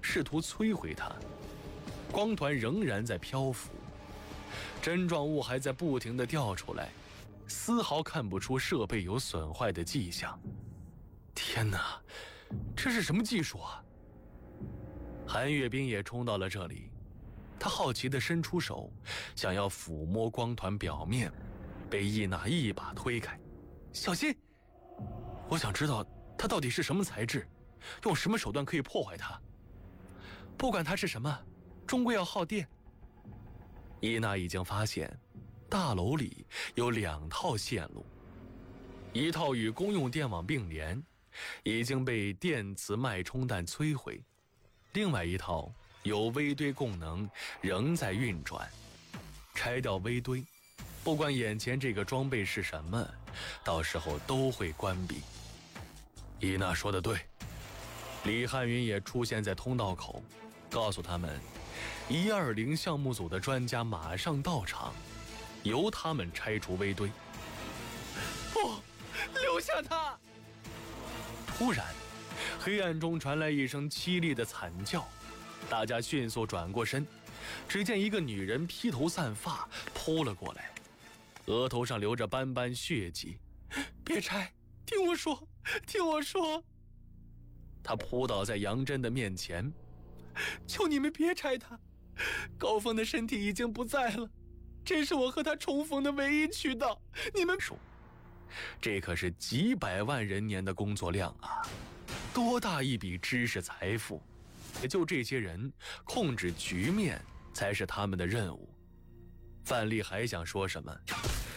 试图摧毁它。光团仍然在漂浮，针状物还在不停地掉出来，丝毫看不出设备有损坏的迹象。天哪，这是什么技术啊？韩岳斌也冲到了这里，他好奇地伸出手，想要抚摸光团表面，被伊娜一把推开。小心！我想知道它到底是什么材质，用什么手段可以破坏它。不管它是什么，终归要耗电。伊娜已经发现大楼里有2套线路，一套与公用电网并联，已经被电磁脉冲弹摧毁，另外一套有微堆功能，仍在运转。拆掉微堆，不管眼前这个装备是什么，到时候都会关闭。伊娜说得对，李汉云也出现在通道口，告诉他们120项目组的专家马上到场，由他们拆除微堆。 不，留下他！ 突然，黑暗中传来一声凄厉的惨叫，大家迅速转过身，只见一个女人披头散发扑了过来，额头上流着斑斑血迹。 别拆，听我说，听我说！ 她扑倒在杨真的面前， 求你们别拆他，高峰的身体已经不在了，这是我和他重逢的唯一渠道。你们说，这可是几百万人年的工作量啊，多大一笔知识财富！也就这些人控制局面才是他们的任务。范丽还想说什么，